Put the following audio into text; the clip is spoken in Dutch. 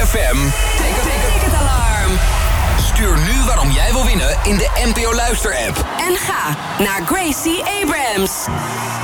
FM. Ticketalarm. Stuur nu waarom jij wil winnen in de NPO Luister-app. En ga naar Gracie Abrams.